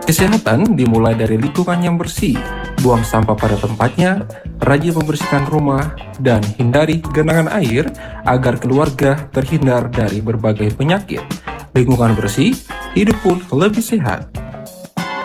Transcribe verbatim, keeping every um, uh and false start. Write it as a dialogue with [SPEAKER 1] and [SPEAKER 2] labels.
[SPEAKER 1] Kesehatan dimulai dari lingkungan yang bersih, buang sampah pada tempatnya, rajin membersihkan rumah, dan hindari genangan air agar keluarga terhindar dari berbagai penyakit. Lingkungan bersih, hidup pun lebih sehat.